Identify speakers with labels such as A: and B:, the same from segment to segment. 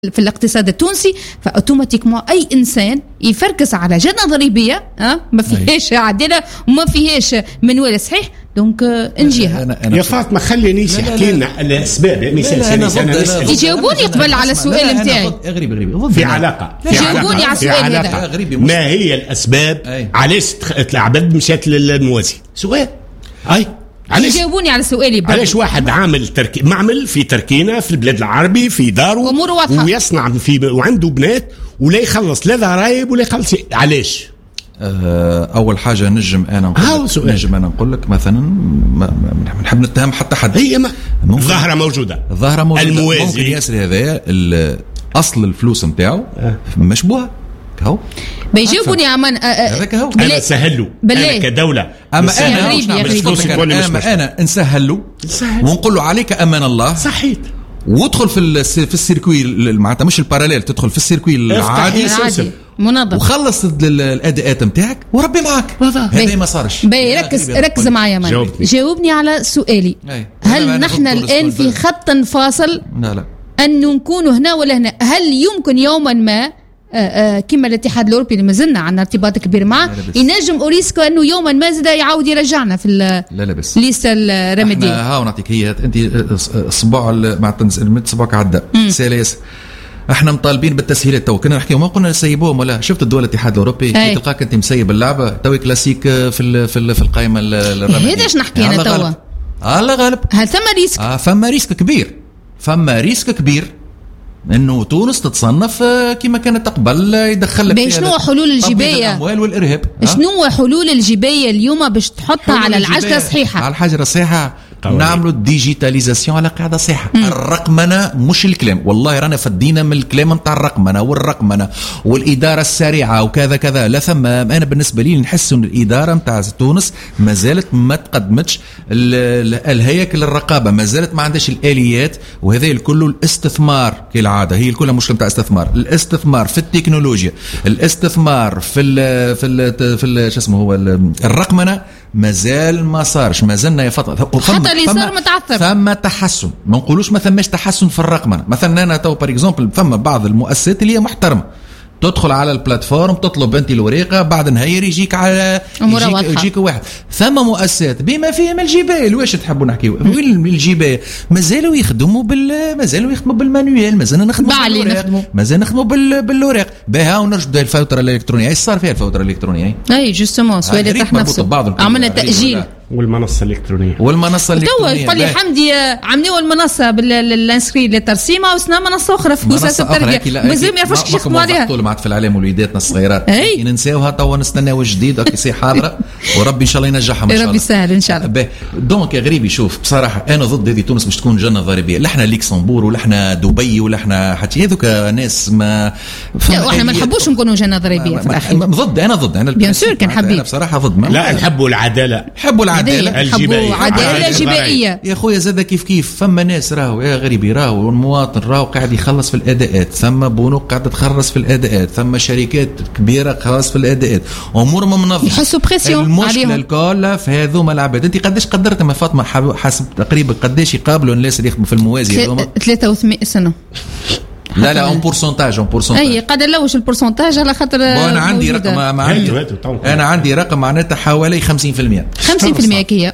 A: في الاقتصاد التونسي، فأوتوماتيكمون أي إنسان يفركس على جنة ضريبية ما فيهاش عدالة وما فيهاش منوال صحيح. دونك نجيها
B: يا فاطمة خليني احكي لنا الأسباب.
A: يجاوبوني قبل على السؤال نتاعي.
B: في علاقة
A: جاوبوني على السؤال هذا.
B: ما هي الأسباب علاش العباد مشات للموازي؟ سؤال
A: جاوبوني على سؤالي.
B: علاش واحد عامل معمل في تركينا في البلاد العربي في داره
A: أموره واضحة
B: ويصنع وعنده بنات ولا يخلص لا ضرائب ولا يخلص. علاش؟
C: أول حاجة نجم أنا نقول لك مثلا نحب نتهم حتى حد.
B: هي الظاهرة موجودة الموازي
C: ممكن ياسر هذايا أصل الفلوس متاعه مشبوه هو
A: بيجيبوني عمان
B: أنا سهلوا أنا كدولة
C: أما أنا نسهل له ونقول له عليك أمان الله
B: صحيت
C: وادخل في السيركوي معناتها مش الباراليل، تدخل في السيركوي العادي
A: منظم
C: وخلص الأداءات متاعك وربي معك. هذا ما صارش.
A: ركز معايا مان. جاوبني على سؤالي. هل نحن الآن في خط فاصل؟
C: لا
A: أنه نكون هنا ولا هنا؟ هل يمكن يوما ما كما الاتحاد الأوروبي اللي مازلنا عندنا ارتباط كبير معه ينجم أوريسكو أنه يوما ما زاد يعاود يرجعنا في الليستة الرمادية؟
C: ها نعطيك هي أنت أسبوع مع أسبوعك عدى سلاسة. احنا مطالبين بالتسهيلات. تو كنا نحكيو ما قلنا نسيبوهم ولا شفت الدول الاتحاد الاوروبي تلقاك انت مسيب اللعبه توي كلاسيك في القائمه الرماديه.
A: هذا اش نحكينا توا
C: الله غالب.
A: هل ثم ريسك؟
C: فما ريسك كبير انه تونس تتصنف كما كانت قبل يدخل لك
A: شنو حلول الجبايه
C: الاموال والارهاب.
A: شنو حلول الجبايه اليوم باش تحطها على العجله الصحيحه؟
C: على الحجره الصحيحه نعملوا ديجيتاليزاسيون على قاعده صحيحه. الرقمنه مش الكلام، والله رانا فدينا من الكلام نتاع الرقمنه والاداره السريعه وكذا كذا. لا ثم انا بالنسبه لي نحس ان الاداره نتاع تونس ما زالت ما تقدمتش الهياكل الرقابه، ما زالت ما عندهاش الاليات. وهذا الكل الاستثمار كالعاده هي الكل مشكله نتاع الاستثمار في التكنولوجيا، الاستثمار في شو اسمه هو الرقمنه ما زال ما صارش. ما زلنا
A: حتى اللي صار متعثر.
C: ثم تحسن، ما نقولوش ما ثماش تحسن في الرقمنه. مثلا انا تو بار اكزومبل ثم بعض المؤسسات اللي هي محترمه تدخل على البلاتفورم تطلب انت الورقه بعد نهار يجيك على يجيك واحد. ثم مؤسسات بما فيهم الجبايه. واش تحبوا نحكيو وين الجبايه؟ مازالوا يخدموا بالمانويال، مازال نخدموا بالورق بها ونرجعوا الفوتره الالكترونيه. ايش صار فيها الفوتره الالكترونيه؟
A: اي جوستومون سؤال تاع نفسه عملنا تاجيل
B: والمنصه الالكترونيه
A: تو يقول لي حمدي عملوا المنصه بالانسكري للترسيمه وسنا منصه اخرى في وسائل التربيه مازال ما يعرفوش كيف يخدموا عليها.
C: معت في العالم وليداتنا الصغيرات ننساوها تو نستناو جديد يصير حاضره وربي ان شاء الله ينجحهم ان شاء الله.
A: ربي يسهل ان شاء الله.
C: دونك يا غريبي شوف بصراحه انا ضد هذه تونس باش تكون جنه ضريبيه. لا احنا ليكسمبور ولا احنا دبي ولا احنا حتى هذوك ناس ما
A: احنا ما نحبوش نكونوا جنه ضريبيه في الاخير.
C: ضد انا
A: بيان سور كان حبيب
C: انا بصراحه ضد.
B: لا نحبوا العداله
A: عداله جبائيه
C: يا خويا. زاد كيف فما ناس راهو يا غريبي راهو المواطن راهو قاعد يخلص في الاداءات، ثم بنوك قاعده تخرص في الاداءات، ثم شركات كبيره خلاص في الاداءات، امور ما منظمه
A: يحسوا بريسيون عليهم.
C: المشكله الكل في هذوما العباد. انت قداش قدرت ما فاطمه حسب تقريبا قداش يقابلوا الناس اللي يخدموا في الموازي هذوما؟
A: 83 سنه.
C: لا اون بورسنتاج
A: اي قاعد نلوش البورسنتاج على خاطر
C: انا عندي رقم انا عندي رقم معناتها حوالي 50%
A: هي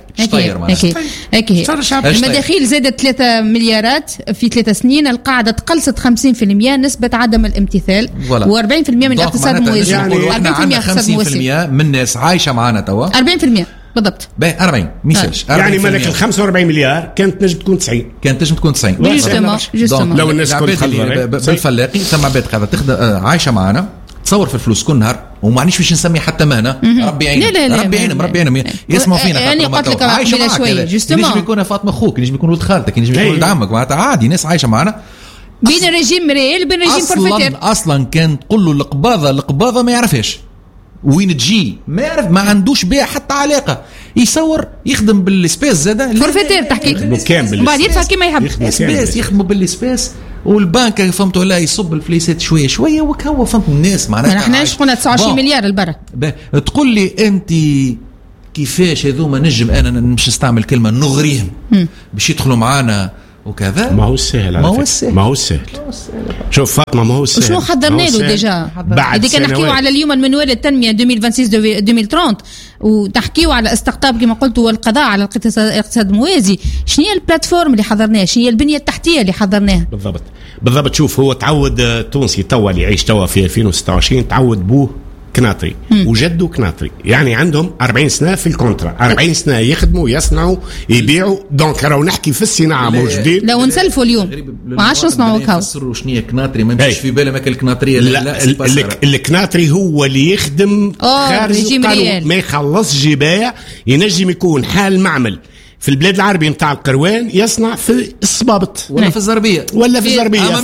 A: المداخيل زادت 3 مليارات في 3 سنين. القاعده تقلصت 50% نسبه عدم الامتثال و40% من الاقتصاد الموازي.
C: يعني 50% من الناس عايشه معنا توا
A: 40% بالضبط.
C: 40 ميسالش
B: يعني مالك ال 45 مليار كانت نجم تكون 90
A: جوستومون
B: لو الناس كلها
C: بالفلاقي ثم عباد قاعده تخدم عايشه معنا تصور في الفلوس كل نهار ومعنيش باش نسمي حتى مهنه. ربي يعينهم يسمعوا فينا.
A: يعني قلت لك عايشه شويه جوستومون
C: ينجم يكون فاطمه اخوك، ينجم يكون ولد خالتك، ينجم يكون ولد عمك، معناتها عادي ناس عايشه معنا
A: بين ريجيم ريال وبين ريجيم فورفيتير.
C: اصلا كان تقول له القباضه ما يعرفهاش وين تجي، ما يعرف، ما عندوش بها حتى علاقه. يصور يخدم بالسبيس زاده
A: فورفيتير تحكي بعد يدفع كما يحب
C: سبيس يخدموا بالسبيس والبنك فهمتوا لا يصب الفليسات شويه شويه وكهو فهمت الناس معناتها.
A: احنا شقنا 29 مليار البرة.
C: تقول لي انت كيفاش هذوما نجم انا مش نستعمل كلمه نغريهم باش يدخلوا معانا وكذا.
B: ما هو سهل، ما هو سهل. شوف فاطمه، ما هو سهل.
A: شنو حضرنا له ديجا؟ بعد كان نحكيو على اليوم المنوال التنميه 2026-2030 ونحكيو على استقطاب كما قلت والقضاء على الاقتصاد الموازي. شنو هي البلاتفورم اللي حضرناها؟ شنو هي البنيه التحتيه اللي حضرناها؟
B: بالضبط. شوف، هو تعود تونسي توا اللي يعيش توا في 2026 تعود بوه كناطري وجدوا كناطري، يعني عندهم 40 سنه في الكونترا، 40 سنه يخدموا يصنعوا يبيعوا. دونك راهو نحكي في الصناعه موجودين.
A: لو نسلفوا اليوم ما عادش نصنعوا كاو.
C: فسروا شنو هي كناطري، ما مش في بالهم الكناطريه.
B: لا الكناطري هو اللي يخدم خارج القانون، ما يخلص جبايه. ينجم يكون حال معمل في البلاد العربي نتاع القروان يصنع في الصبابط
C: ولا في الزربيه
A: ولا في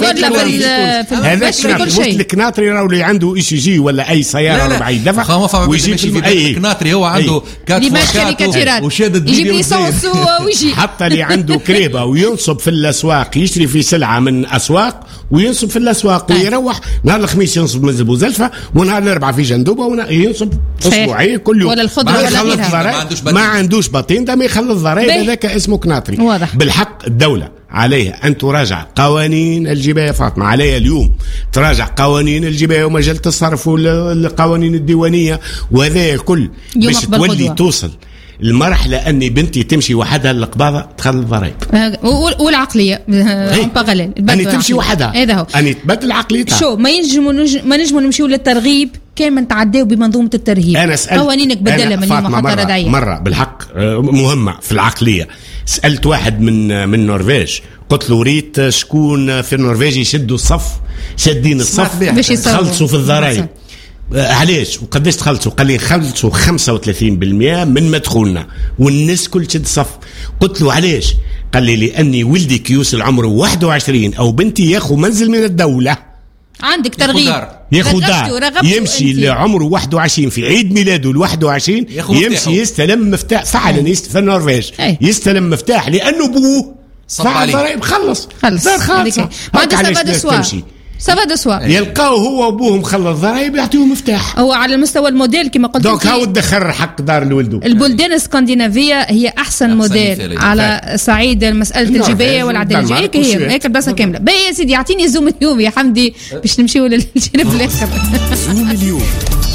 B: هذا الكناطري راهو اللي عنده اي سي جي ولا اي سياره ربعي دفع
C: ويجي في الكناطري هو عنده
A: كاتفورات
C: وشادد
A: يجيب ليسونس ويجي
B: حتى اللي عنده كريبه وينصب في الاسواق، يشتري في سلعه من اسواق وينصب في الاسواق ويروح نهار الخميس ينصب من بوزلفه ونهار الاربعاء في جندوبه وينصب اسبوعين كل يوم.
A: ولا الخضره ولا
B: ما عندوش باطين ده ما يخلص ضرائب. هذاك اسمه كناطري.
A: واضح.
B: بالحق الدولة عليها أن تراجع قوانين الجباية. فاطمة عليها اليوم تراجع قوانين الجباية ومجلة الصرف والقوانين الديوانية، وهذا الكل باش تولي توصل المرحلة أني بنتي تمشي وحدها للقباضة تخلي الضرائب.
A: والعقلية
B: أني تمشي وحدها،
A: هذا هو
B: أني تبدل عقليتها.
A: شو ما نجموا نمشيو للترغيب كان من تعداو بمنظومة الترهيب.
B: أنا سألت
A: قوانينك بدلها من يوم حتى ردعية
B: مرة بالحق مهمة في العقلية. سألت واحد من النرويج، قلت له ريت شكون في النرويج يشدوا الصف، شادين الصف
A: باش
B: يخلصوا في الضرائب. علاش وقداش تخلصوا؟ قال لي خلصوا 35% من مدخولنا والناس كل تشد صف. قلت له علاش؟ قال لي لأني ولدك يوصل عمره 21 أو بنتي ياخذ منزل من الدولة،
A: عندك ترغيب
B: ياخذ دار يمشي لعمره 21 في عيد ميلاده ال21 يمشي يستلم مفتاح فعلا في النرويج يستلم مفتاح لأنه بوه صفع الضرائب. خلص دار خالصة
A: ما عندها سبب سوا
B: يلقاو هو وابوهم خلص ضرائب يعطيهم مفتاح.
A: هو على المستوى الموديل كما قلت
B: دونك هاو الدخر حق دار لولده.
A: البلدان الاسكندنافيه هي احسن موديل على صعيد مساله الجبايه والعداله. هيك البلاصه كامله. باهي يا سيدي اعطيني زوم اليوم يا حمدي باش نمشيو للجانب الاخر.
D: زوم اليوم.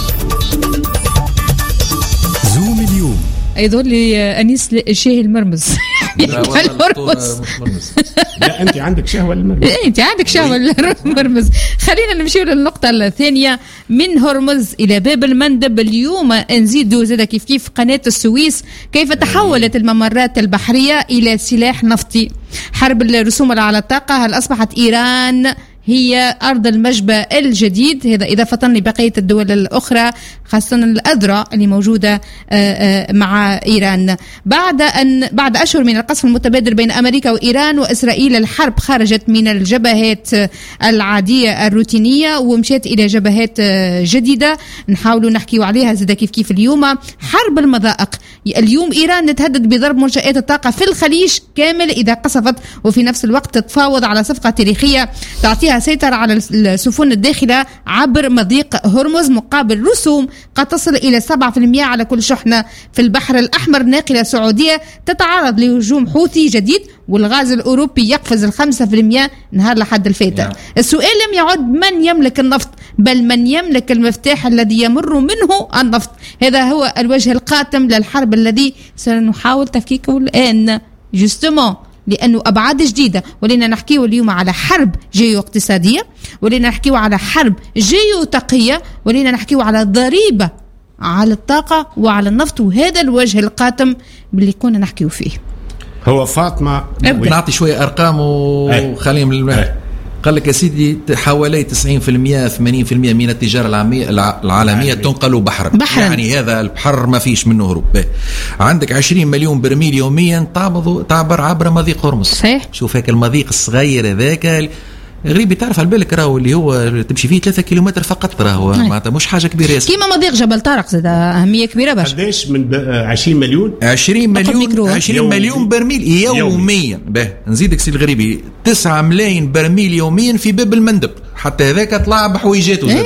D: زوم اليوم
A: يظهر لي انيس الشاهي المرمز.
B: لا انت عندك شهوه المرمز.
A: انت عندك شهوه المرمز. خلينا نمشي للنقطه الثانيه. من هرمز الى باب المندب اليوم نزيدوا زاد كيف قناه السويس كيف تحولت الممرات البحريه الى سلاح نفطي. حرب الرسوم على الطاقه، هل اصبحت ايران هي أرض المجبى الجديد؟ هذا إضافة لبقية الدول الأخرى خاصة الأذرع اللي موجودة مع إيران. بعد أشهر من القصف المتبادل بين أمريكا وإيران وإسرائيل، الحرب خرجت من الجبهات العادية الروتينية ومشيت إلى جبهات جديدة نحاولوا نحكيوا عليها زي كيف اليوم. حرب المضائق، اليوم إيران تهدد بضرب منشآت الطاقة في الخليج كامل إذا قصفت، وفي نفس الوقت تتفاوض على صفقة تاريخية تعطيها سيطرة على السفن الداخلة عبر مضيق هرمز مقابل رسوم قد تصل إلى 7% على كل شحنة في البحر الأحمر ناقلة سعودية تتعرض لهجوم حوثي جديد، والغاز الأوروبي يقفز 5% نهار لحد الفاتر. السؤال لم يعد من يملك النفط بل من يملك المفتاح الذي يمر منه النفط. هذا هو الوجه القاتم للحرب الذي سنحاول تفكيكه الآن جستمون لأنه أبعاد جديدة. ولينا نحكيه اليوم على حرب جيو اقتصادية، ولينا نحكيه على حرب جيو تقية، ولينا نحكيه على ضريبة على الطاقة وعلى النفط، وهذا الوجه القاتم باللي كنا نحكيه فيه.
B: هو فاطمة
C: نعطي شوية أرقام وخليهم قال لك يا سيدي حوالي 90% 80% من التجارة العالمية تنقل بحرا. يعني هذا البحر ما فيش منه هروب. عندك 20 مليون برميل يوميا تعبر عبر مضيق هرمز.
A: صحيح.
C: شوف هيك المضيق الصغير هذاك غريب، تعرف على بالك راهو اللي هو تمشي فيه 3 كيلومتر فقط، راهو معناتها مش حاجه كبيره ياسر.
A: كيما مضيق جبل طارق زاد اهميه كبيره برشا.
B: قداش من 20 مليون
C: 20 مليون برميل يوميا. به نزيدك سي الغريبي 9 ملايين برميل يوميا في باب المندب، حتى هذاك طلع بحويجاته.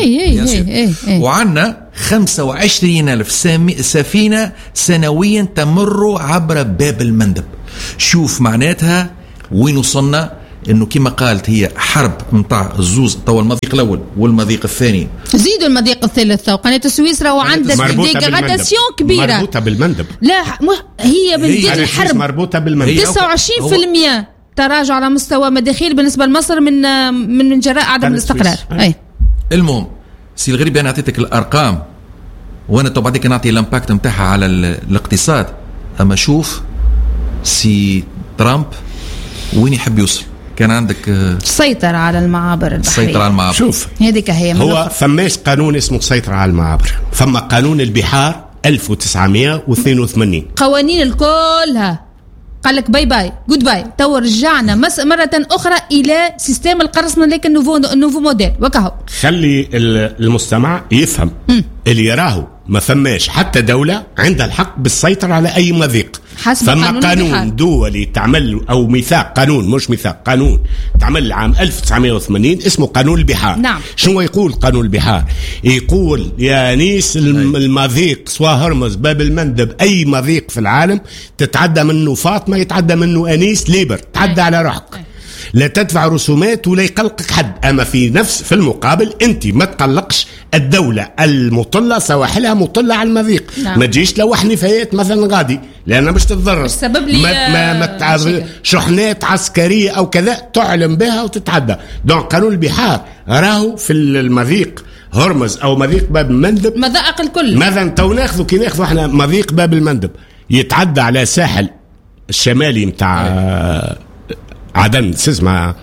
C: وعندنا 25,000 سفينه سنويا تمر عبر باب المندب. شوف معناتها وين وصلنا انه كما قالت هي حرب نتاع الزوز توا المضيق الاول والمضيق الثاني
A: زيدوا المضيق الثالث وقناه السويس راهو عندك ديغراداسيون كبيره
B: مربوطه بالمندب.
A: لا هي بنزيد الحرب
B: مربوطه بالمندب.
A: 29% تراجع على مستوى مداخيل بالنسبه لمصر من جراء عدم الاستقرار. اي
C: المهم سي الغريب انا اعطيتك الارقام وانا تو بعدك نعطي الامباكت نتاعها على الاقتصاد. اما شوف سي ترامب وين يحب يوصل. كان عندك
A: سيطرة على المعابر البحرية.
C: سيطرة على المعابر
A: شوف هذيك هي
B: هو فماش قانون اسمه سيطرة على المعابر. فما قانون البحار 1982
A: قوانين الكلها قال لك باي باي جود باي. تو رجعنا مرة أخرى إلى سيستم القرصنة لكن نوفو موديل وكهو.
B: خلي المستمع يفهم اللي يراه ما فماش حتى دولة عندها الحق بالسيطرة على أي مضيق. فما قانون دولي تعمل أو ميثاق قانون مش ميثاق قانون تعمل عام 1980 اسمه قانون البحار.
A: نعم.
B: شنو يقول قانون البحار؟ يقول يا نيس المضيق سواء هرمز باب المندب أي مضيق في العالم تتعدى منه فاطمة يتعدى منه أنيس ليبر تعدى على روحك. لا تدفع رسومات ولا يقلقك حد. أما في المقابل أنت ما تقلقش الدولة المطلة سواحلها مطلة على المضيق.
A: نعم.
B: ما تجيش لوح نفايات مثلا غادي لأنها مش تتضرر.
A: السبب لي
B: ما شحنات عسكرية أو كذا تعلم بها وتتعدى. دون قانون البحار راهو في المضيق هرمز أو مضيق باب المندب
A: مضائق الكل.
B: مثلا تو ناخذوا كي ناخذوا احنا مضيق باب المندب يتعدى على ساحل الشمالي متاع عدن اسمها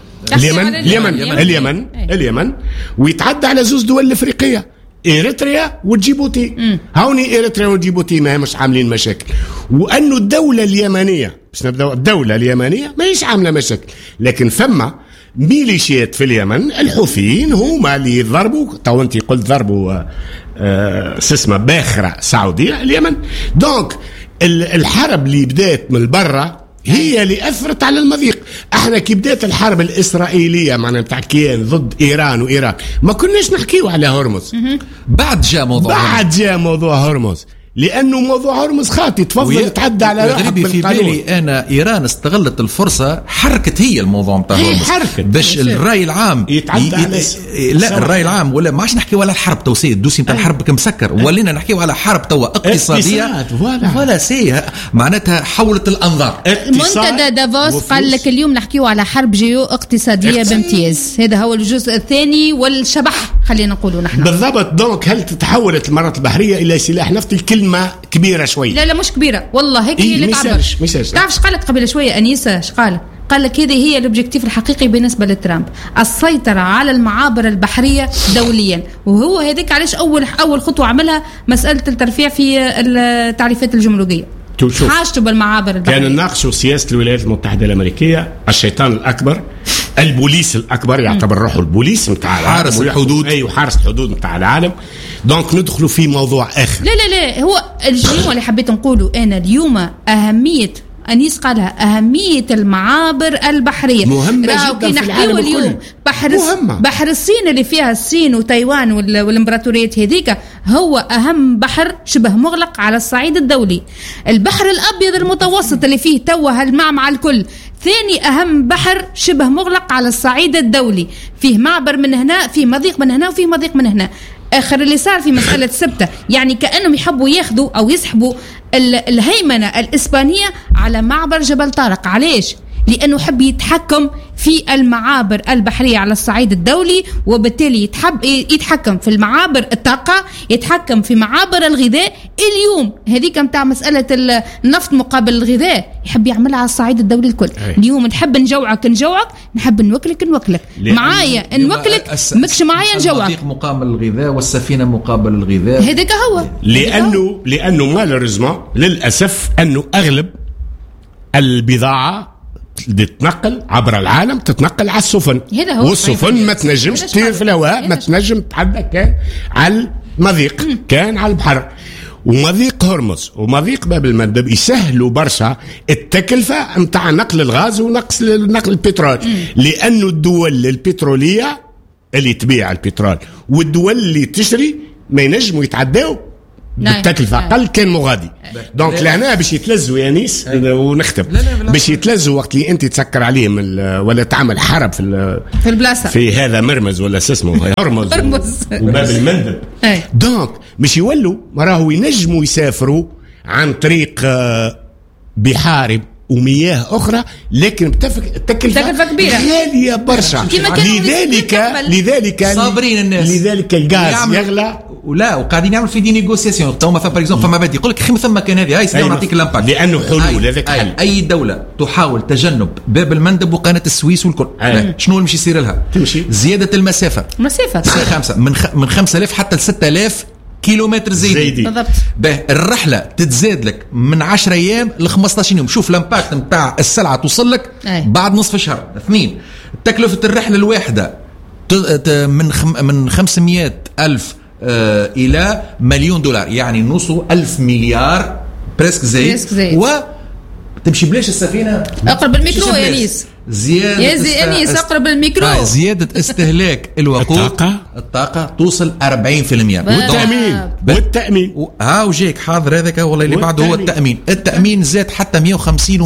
B: اليمن ويتعدى على زوز دول الافريقيه إريتريا وجيبوتي. هوني إريتريا وجيبوتي ما مش عاملين مشاكل. وأنه الدولة اليمنية بس نبدأ الدولة اليمنية ما هيش عاملة مشاكل لكن فما ميليشيات في اليمن الحوثيين هما اللي يضربوا. تو أنت قلت ضربوا اسمها باخرة سعودية اليمن. دونك الحرب اللي بدأت من برا هي اللي أثرت على المضيق. احنا كي بدأت الحرب الإسرائيلية معنا بتاع كيان ضد إيران وإيران ما كناش نحكيو على هرمز.
C: بعد جاء
B: موضوع هرمز لأنه موضوع هرمز خاطي تفضل تعدى على روحك بالقانون.
C: في بالي أنا إيران استغلت الفرصة حركت هي الموضوع متاع هرمز باش الرأي العام لا الرأي العام ولا ما عادش نحكي ولا الحرب توسيع الدوسي متاع الحرب كم سكر ولينا نحكي على حرب توا اقتصادية ولا سي معناتها حولت الأنظار.
A: منتدى دافوس قال لك اليوم نحكيه على حرب جيو اقتصادية بامتياز. هذا هو الجزء الثاني والشبح خلينا نقوله نحن
B: بالضبط. دونك هل تحولت المرات البحرية إلى سلاح نفط؟ الكلمة كبيرة شوي.
A: لا مش كبيرة والله هيك هي اللي تعبر. تعرف ايش قالت قبل شوية أنيسة؟ ايش قال لك هذه هي الأوبجيكتيف الحقيقي بالنسبة لترامب السيطرة على المعابر البحرية دوليا. وهو هذيك علاش أول خطوة عملها مسألة الترفيع في التعريفات الجمركية حاجته بالمعابر البحرية.
B: كانوا ناقشوا سياسة الولايات المتحدة الأمريكية الشيطان الأكبر البوليس الأكبر يعتبر روحه البوليس متاع
C: حارس الحدود.
B: أيوة حارس الحدود متاع العالم. دونك ندخلوا في موضوع آخر.
A: لا هو اليوم اللي حبيت نقوله أنا اليوم أهمية أنيس قالها أهمية المعابر البحرية
B: مهمة جدا في العالم اليوم.
A: بحر الصين اللي فيها الصين وتايوان والإمبراطوريات هذيك هو أهم بحر شبه مغلق على الصعيد الدولي. البحر الأبيض المتوسط اللي فيه توه المعمعة الكل ثاني أهم بحر شبه مغلق على الصعيد الدولي. فيه معبر من هنا فيه مضيق من هنا وفيه مضيق من هنا. آخر اللي صار في مسألة سبتة يعني كأنهم يحبوا ياخدوا أو يسحبوا الهيمنة الإسبانية على معبر جبل طارق. علاش؟ لأنه حب يتحكم في المعابر البحرية على الصعيد الدولي وبالتالي يتحكم في المعابر الطاقة يتحكم في معابر الغذاء. اليوم هذيك متاع مسألة النفط مقابل الغذاء يحب يعملها على الصعيد الدولي الكل. اليوم نحب نجوعك نحب نوكلك معايا نوكلك مكش معايا نجوعك.
C: مقابل الغذاء والسفينة مقابل الغذاء
A: هذيك هو
B: لأنه مالوريزمون للأسف أنه أغلب البضاعة تتنقل عبر العالم تتنقل على السفن والسفن ما تنجمش تطير في الهواء ما تنجم تتحدى كان على المضيق كان على البحر. ومضيق هرمز ومضيق باب المندب يسهلوا برشا التكلفة متاع نقل الغاز ونقل البترول لأنه الدول البترولية اللي تبيع البترول والدول اللي تشتري ما ينجموا يتعداوا بالتكلفه اقل كان مغادي. دونك لهنا باش يتلزوا يا نيس ونختم باش يتلزوا وقت اللي انت تسكر عليهم ولا تعمل حرب في
A: البلاصه
B: في هذا مرمز ولا اسمه هرمز وباب المندب. دونك باش يولوا راهو ينجموا يسافروا عن طريق بحار ومياه أخرى، لكن تكلفة كبيرة غالية برشا. لذلك
C: صابرين الناس،
B: لذلك الغاز يغلى
C: ولا وقاعدين يعمل في دي نيغوسياسيون. تو مثلا باغ فما بدي يقول لك خي ثم كان هذه هاي سيدي نعطيك الامباكت
B: لانه حلول هذاك حل.
C: اي دوله تحاول تجنب باب المندب وقناه السويس والكل شنو اللي مش يصير لها؟
B: تمشي
C: زياده المسافه من 5000 حتى ل 6000 كيلومتر زيدي
A: بالضبط.
C: الرحله تتزاد لك من 10 ايام ل 15 يوم. شوف الامباكت نتاع السلعه توصل لك بعد نصف شهر. 2 تكلفه الرحله الواحده من 500 ألف إلى $1,000,000 يعني نص 1000 مليار بريسك زيد. و تمشي بلاش السفينة
A: أقرب الميكرو يا نيس.
C: زيادة
A: يا أنيس أقرب الميكرو.
C: زيادة استهلاك الوقود الطاقة توصل 40%.
B: والتأمين
C: وجيك حاضر هذاك والله اللي بعده هو التأمين زاد حتى 150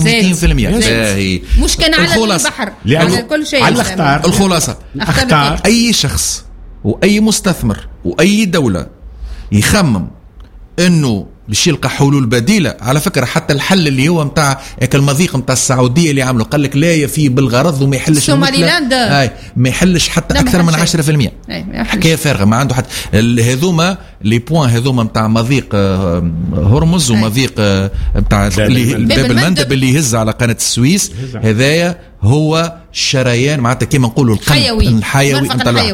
C: و200%.
A: مش كان على البحر على كل شيء.
C: الخلاصة اختار أي شخص وأي مستثمر وأي دولة يخمم إنه باش يلقى حلول بديلة. على فكرة حتى الحل اللي هو متاع المضيق متاع السعودية اللي عملوا قال لك لا يفي بالغرض وما يحلش ما يحلش حتى أكثر من 10%. حكاية فارغة ما عنده حتى هذوما لي بوان هذوما متاع مضيق هرمز ومضيق متاع باب المندب اللي يهز على قناة السويس. هذايا هو الشريان معناتها كيما نقولوا الحيوي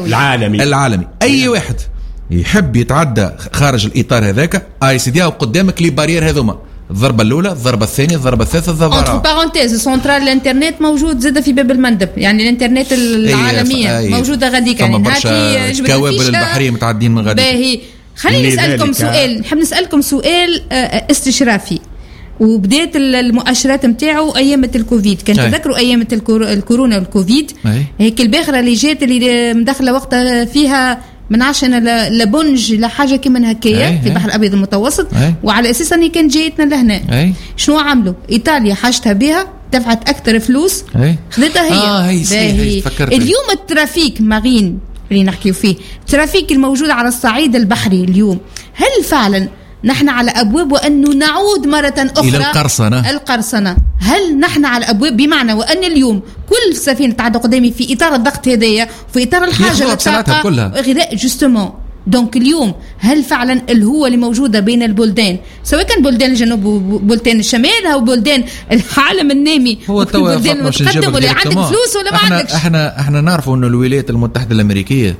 C: العالمي. أي واحد يحب يتعدى خارج الإطار هذاك سيدي قدامك لي بارير هذوما. الضربة الأولى، الضربة الثانية، الضربة الثالثة، الضربة الرابعة. أنتر بارونتيز سنترال الإنترنت موجود زاد في باب المندب، يعني الإنترنت العالمية موجودة غاديك. يعني هاكي الكوابل البحرية متعدين من غاديك. باهي خليني نسألكم سؤال، نحب نسألكم سؤال استشرافي. وبداية المؤشرات متاعه أيام الكوفيد كان تذكروا أيام الكورونا والكوفيد هيك الباخرة اللي جات اللي مدخلة وقتها فيها من عشان لبنج لحاجة كمان هكاية في البحر الأبيض المتوسط. وعلى أساس أني كان جايتنا لهنا شنو عملوا؟ إيطاليا حاجتها بها دفعت أكثر فلوس خذتها هي. اليوم الترافيك مارين اللي نحكيو فيه الترافيك الموجود على الصعيد البحري اليوم هل فعلا نحن على أبواب وأنه نعود مرة أخرى إلى القرصنة؟ هل نحن على أبواب بمعنى وأن اليوم كل سفينة تعدى قدامي في إطار الضغط هذايا وفي إطار الحاجة للطاقة غذاء جستمون. دونك اليوم هل فعلا الهوة اللي موجودة بين البلدان سواء كان بلدان الجنوب وبلدان الشمال أو بلدان العالم النامي والبلدان المتقدم ولا عندك فلوس ولا ما عندكش؟ احنا نعرفوا أنه الولايات المتحدة الأمريكية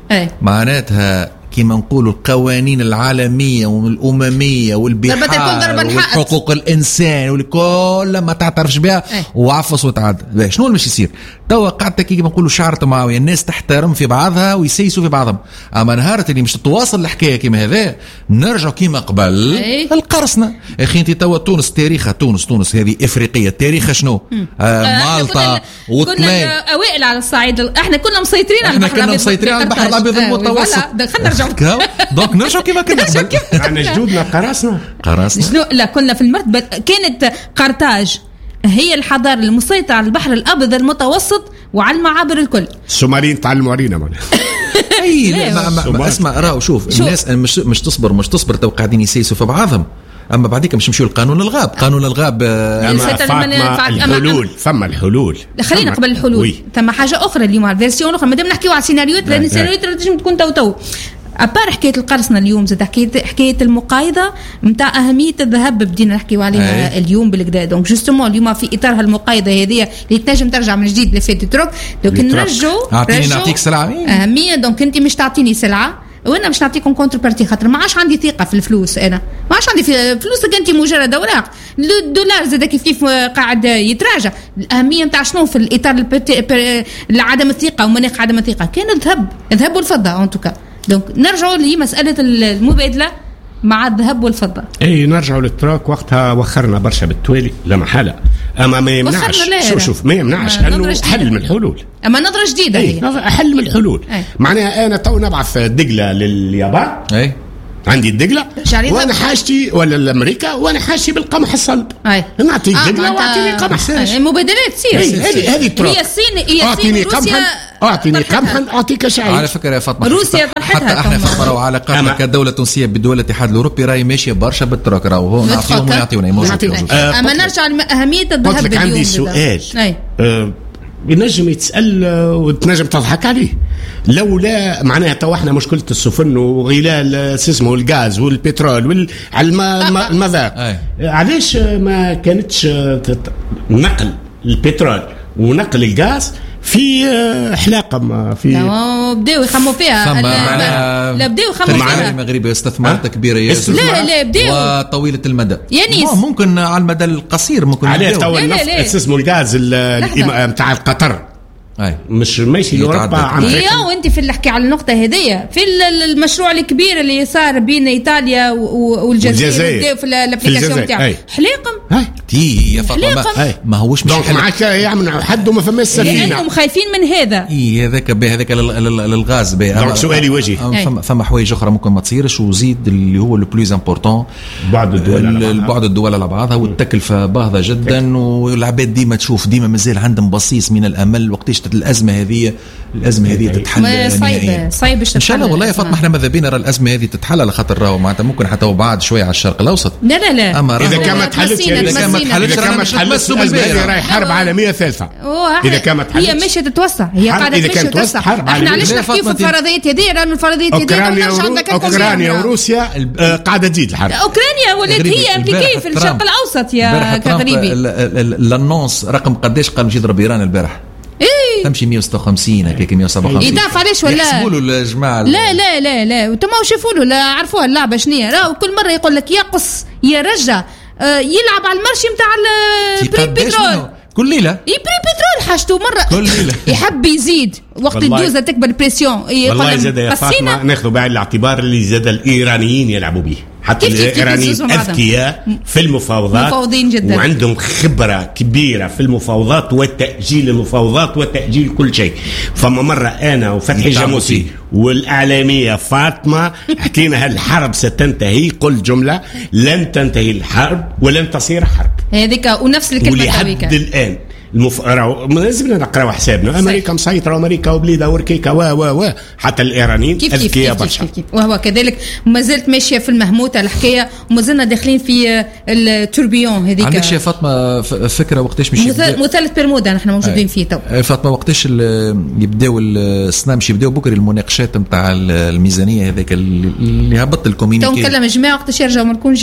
C: معناتها كما نقولوا القوانين العالمية والأممية والبحار وحقوق الإنسان والكل ما تعترفش بها وعفص وتعدى. شنو مش يصير؟ توا قعدت كيما نقولوا شعرة معاوية الناس تحترم في بعضها ويسيسوا في بعضهم. أما نهارة اللي مش تتواصل الحكاية كما هذا نرجع كيما قبل القرصنة. أخي أنت توا تونس تاريخها تونس هذه إفريقية تاريخها شنو؟ مالطا
A: كنا أوائل على الصعيد. احنا كنا مسيطرين
C: على البحر الأبيض المتوسط. دونك نرجعوا كما كنا قبل.
B: يعني جدودنا قراصنة
A: لا كنا في المرتبة. كانت قرطاج هي الحضارة المسيطرة على البحر الأبيض المتوسط وعلى المعابر الكل.
B: السومريين تعلموا علينا معنا.
C: اسمع راهو شوف الناس مش تصبر تو قاعدين يسيسوا في بعضهم. اما بعديك مش نمشيو لقانون الغاب. قانون الغاب
B: الحلول فما الحلول.
A: خلينا قبل الحلول ثم حاجه اخرى اليوم على الفيرسيون اخرى مادام نحكيو على سيناريوهات لان السيناريوهات لازم تكون تو أبار حكاية القرصنة اليوم زاد حكاية المقايضة متاع أهمية الذهب بدينا نحكيو عليها اليوم بالكدا. دونك جوستومون اليوم في إطارها المقايضة هذه اللي تنجم ترجع من جديد لفات تروك. دونك
C: نعطيك سلعة
A: أهمية. دونك أنت مش تعطيني سلعة وانا مش نعطيكم كونتر بارتي خاطر ما عادش عندي ثقه في الفلوس. انا ما عادش عندي فلوسك انت مجرد اوراق. الدولار زاد كيف قاعد يتراجع. الاهميه نتاع شنو في الاطار عدم الثقه ومناخ عدم الثقه كان الذهب والفضه ان توكا. دونك نرجعوا لمساله المبادله مع الذهب والفضه.
B: اي نرجعوا للتراك وقتها وخرنا برشا بالتوالي لا محاله. اما ما يمنعش شوف ما يمنعش انه حل من الحلول.
A: اما نظره جديده هي
B: حل من الحلول. معناها انا تو نبعث دقله لليابان عندي الدقله وانا حاجتي ولا الامريكا وانا حاجتي بالقمح الصلب نعطيك دقله واعطيني قمح.
A: مبادلات تصير
B: هذه الطرق.
A: هي الصين
B: اعطيني قمحا اعطيني قمحا اعطيك شعير.
C: على فكره يا فاطمه
A: روسيا
C: حتى احنا فخروا على علاقاتنا كدوله تونسيه بدول الاتحاد الاوروبي راهي ماشيه برشا بالتراك راهو نعطيهم ويعطيونا موجود.
A: اما نرجع لاهميه الذهب.
B: قلت لك عندي سؤال ينجم يتسأل وتنجم تضحك عليه. لولا معناها تو احنا مشكلة السفن وغلال اسمه الغاز والبترول المذاق علاش ما كانتش نقل البترول ونقل الغاز في حلاقه ما في
A: بداو يخموا فيها لا بداو يخموا فيها
C: المغربي استثمارات كبيره
A: لا بداو
C: وطويله المدى
A: يعني
C: ممكن على المدى القصير ممكن
B: عليه تو النفط اسمه الغاز نتاع القطر مش ماشي لأوروبا.
A: هي وانت في اللي حكي على النقطه هذيا في المشروع الكبير اللي صار بين ايطاليا والجزائر في الابليكاسيون تاعها حلاقم
C: يا فاطمه ما هوش مش
B: معك يعملوا حد وما فماش سفينه
A: لانهم خايفين من هذا
C: هذاك للغاز
B: دونك سؤالي وجهي
C: فما حوايج اخرى ممكن ما تصيرش وزيد اللي هو لو بلوز امبورطون بعض الدول على بعضها والتكلفه باهظه جدا والعباد ديما تشوف ديما مازال عندهم بصيص من الامل وقتاش الازمه هذه تتحل
A: صعيب
C: ان شاء الله. والله يا فاطمه احنا ماذا بينا الازمه هذه تتحل على خاطر راهو معناتها ممكن حتى بعد شويه على الشرق الاوسط.
A: لا
C: اما
B: اذا كان ما تحلش راهي حرب عالميه ثالثه.
A: اذا كانت هي مش تتوسع هي قاعده مش تتوسع. احنا علاش نحكي في الفرضيات هذه لانه الفرضيات هذه
B: اوكرانيا وروسيا قاعده تزيد الحرب.
A: اوكرانيا ولات هي امريكيه في الشرق الاوسط يا كغريبي.
C: لانونس رقم قداش قال نجي يضرب ايران البارح تمشي 156 هكاك 157
A: يدافع عليش ولا
C: يحسبوا له الجماعه
A: لا وتما شافوا له لا عرفوها اللعبه شنية راهو كل مره يقول لك يقص يرجع يلعب على المرشي نتاع البري بترول
C: كل ليله
A: بري بترول حاجته مره
C: كل ليله
A: يحب يزيد وقت الدوزه تكبر البريسيون
B: والله زاد يا فاطمه ناخذ بعين الاعتبار اللي زاد الايرانيين يلعبوا به حتى الإيرانيين أذكياء في المفاوضات
A: مفاوضين جدا
B: وعندهم خبرة كبيرة في المفاوضات وتأجيل المفاوضات وتأجيل كل شيء. فما مرة أنا وفتحي جاموسي والإعلامية فاطمة حكينا الحرب ستنتهي قل جملة لن تنتهي الحرب ولن تصير حرب
A: هذيك ونفس الكلمة
B: ولحد الآن لازم نقرأ حسابنا أمريكا مسيطرة أمريكا وبليدة وركيكة و حتى الإيرانيين أذكياء برشا
A: وهو كذلك ما زلت ماشية في المهموتة الحكاية وما زلنا داخلين في التوربيون هذيك.
C: عندك يا فاطمة فكرة وقتاش مش
A: مثلث برمودا نحن موجودين فيه تو
C: فاطمة وقتاش يبداو السنة مش يبداو بكرة المناقشات نتاع الميزانية هذاك اللي هبط الكومينيكي
A: تو نكلم الجماعة وقتاش يرجعوا ما نكونش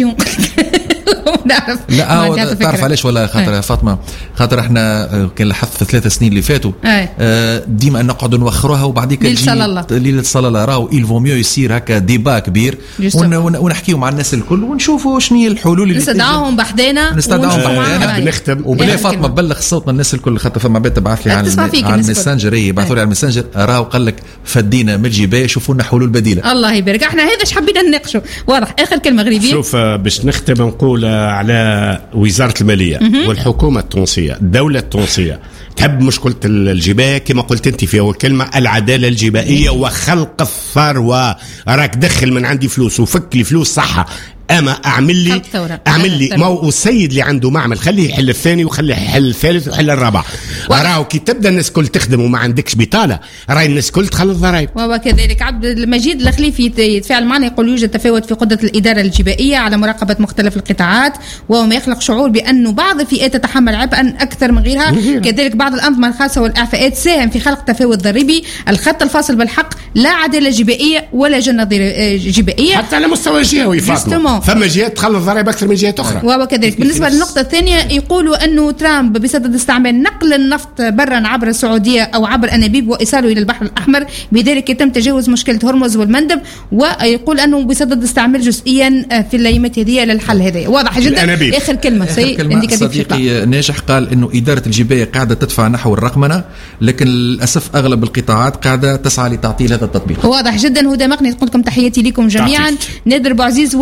A: نعرف
C: لا تعرف علاش ولا خاطر يا فاطمة خاطر احنا كان الحث في 3 سنين اللي فاتوا ديما نقعدوا نوخروها وبعديك ليلة صلاة الله راهو إلفو ميو يصير هكا ديبا كبير ونحكيوا مع الناس الكل ونشوفوا شنو هي الحلول اللي
A: نستدعوهم بحدنا
B: نختم
C: وبلا فاطمة بلغ صوتنا الناس الكل خاطر فما بيت بعث لي على الماسنجر يبعثوا لي على الماسنجر راهو قال لك فدينا من الجباية شوفوا لنا حلول بديلة.
A: الله يبارك احنا هذا ايش حبينا نناقشوا واضح. اخر كلمة غريبية
B: شوف باش نختم نقول على وزارة المالية والحكومة التونسية الدولة التونسية تحب مشكلة الجباية كما قلت انت في اول كلمة العدالة الجبائية وخلق الثروة. راك دخل من عندي فلوس وفك لي فلوس صحة اما اعمل لي ما هو السيد اللي عنده معمل خليه يحل الثاني وخليه يحل الثالث ويحل الرابع. راهو كي تبدا الناس كل تخدم وما عندكش بطاله راهي الناس كل تخلص ضرائب.
A: وكذلك عبد المجيد الخليفي يتفاعل معنا يقول يوجد تفاوت في قدره الاداره الجبائيه على مراقبه مختلف القطاعات وهو ما يخلق شعور بانه بعض الفئات تتحمل عبئا اكثر من غيرها. كذلك بعض الانظمه الخاصه والاعفاءات ساهم في خلق تفاوت ضريبي. الخط الفاصل بالحق لا عداله جبائيه ولا جنه جبائيه
B: حتى على مستوى جهوي فاطمه فما جهات تخلص ضرائب اكثر من جهات اخرى.
A: وكذلك بالنسبه للنقطه الثانيه يقولوا انه ترامب بصدد استعمال نقل النفط برا عبر السعوديه او عبر انابيب وايصاله الى البحر الاحمر بذلك يتم تجاوز مشكله هرمز والمندب. ويقول انه بصدد استعمال جزئيا في الايامات هذه للحل هذا. واضح جدا. اخر كلمه
C: صديقي ناجح قال انه اداره الجبايه قاعده تدفع نحو الرقمنه لكن للاسف اغلب القطاعات قاعده تسعى لتعطيل هذا التطبيق.
A: واضح جدا. هدى مقني تقول لكم تحياتي لكم جميعا. نادر بوعزيز وهند